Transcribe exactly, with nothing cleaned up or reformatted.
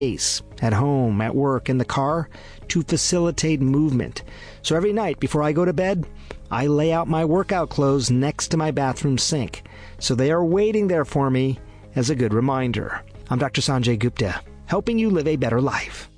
space at home, at work, in the car to facilitate movement. So every night before I go to bed, I lay out my workout clothes next to my bathroom sink, so they are waiting there for me as a good reminder. I'm Doctor Sanjay Gupta, helping you live a better life.